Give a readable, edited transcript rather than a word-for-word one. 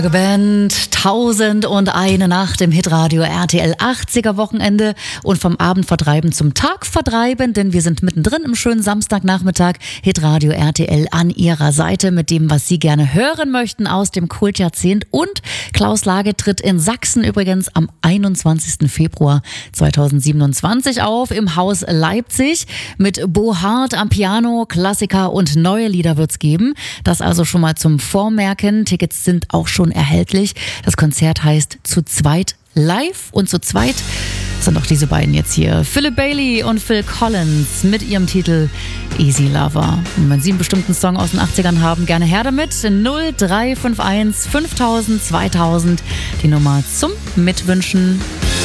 Band 1001 Nacht im Hitradio RTL 80er Wochenende und vom Abend vertreiben zum Tag vertreiben, denn wir sind mittendrin im schönen Samstagnachmittag. Hitradio RTL an Ihrer Seite mit dem, was Sie gerne hören möchten aus dem Kultjahrzehnt. Und Klaus Lage tritt in Sachsen übrigens am 21. Februar 2027 auf im Haus Leipzig mit Bo Hart am Piano, Klassiker und neue Lieder wird's geben. Das also schon mal zum Vormerken. Tickets sind auch schon erhältlich. Das Konzert heißt Zu zweit live und zu zweit sind auch diese beiden jetzt hier. Philip Bailey und Phil Collins mit ihrem Titel Easy Lover. Und wenn Sie einen bestimmten Song aus den 80ern haben, gerne her damit. 0351 5000 2000 die Nummer zum Mitwünschen.